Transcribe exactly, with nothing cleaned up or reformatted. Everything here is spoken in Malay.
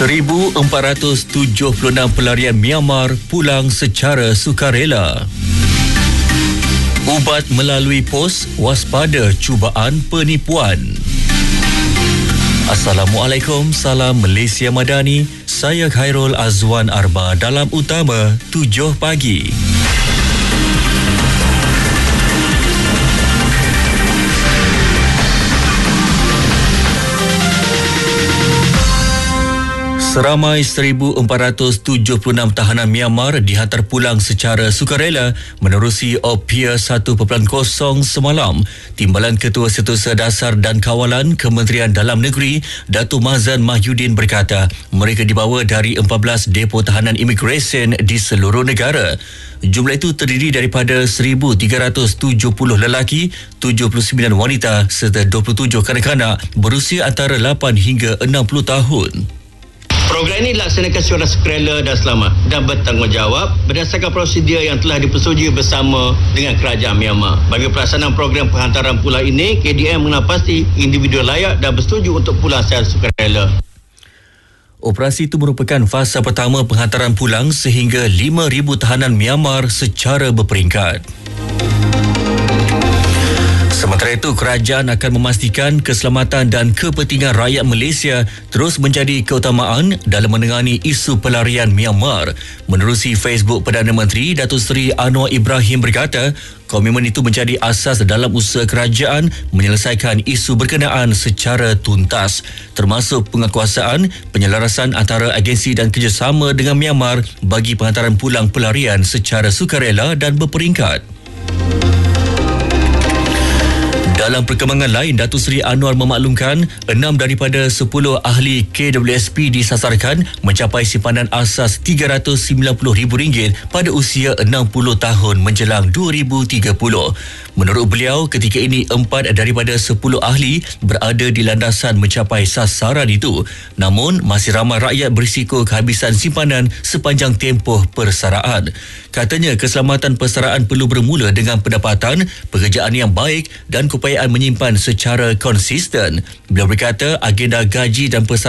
seribu empat ratus tujuh puluh enam pelarian Myanmar pulang secara sukarela. Ubat melalui pos, waspada cubaan penipuan. Assalamualaikum, salam Malaysia Madani. Saya Khairul Azwan Arba dalam Utama tujuh pagi. Seramai seribu empat ratus tujuh puluh enam tahanan Myanmar dihantar pulang secara sukarela menerusi Opia satu titik kosong semalam. Timbalan Ketua Setiausaha Dasar dan Kawalan Kementerian Dalam Negeri, Datuk Mazan Mahyudin berkata, mereka dibawa dari empat belas depo tahanan imigresen di seluruh negara. Jumlah itu terdiri daripada seribu tiga ratus tujuh puluh lelaki, tujuh puluh sembilan wanita serta dua puluh tujuh kanak-kanak berusia antara lapan hingga enam puluh tahun. Program ini dilaksanakan secara sukarela dan selamat dan bertanggungjawab berdasarkan prosedur yang telah dipersetujui bersama dengan kerajaan Myanmar. Bagi pelaksanaan program penghantaran pulang ini, K D M mengenal pasti individu layak dan bersetuju untuk pulang secara sukarela. Operasi itu merupakan fasa pertama penghantaran pulang sehingga lima ribu tahanan Myanmar secara berperingkat. Sementara itu, kerajaan akan memastikan keselamatan dan kepentingan rakyat Malaysia terus menjadi keutamaan dalam menangani isu pelarian Myanmar. Menerusi Facebook Perdana Menteri, Datuk Seri Anwar Ibrahim berkata, komitmen itu menjadi asas dalam usaha kerajaan menyelesaikan isu berkenaan secara tuntas, termasuk penguatkuasaan, penyelarasan antara agensi dan kerjasama dengan Myanmar bagi penghantaran pulang pelarian secara sukarela dan berperingkat. Dalam perkembangan lain, Datuk Seri Anwar memaklumkan enam daripada sepuluh ahli K W S P disasarkan mencapai simpanan asas tiga ratus sembilan puluh ribu ringgit pada usia enam puluh tahun menjelang dua ribu tiga puluh. Menurut beliau, ketika ini empat daripada sepuluh ahli berada di landasan mencapai sasaran itu. Namun, masih ramai rakyat berisiko kehabisan simpanan sepanjang tempoh persaraan. Katanya, keselamatan persaraan perlu bermula dengan pendapatan, pekerjaan yang baik dan keupayaan menyimpan secara konsisten. Beliau berkata, agenda gaji dan persaraan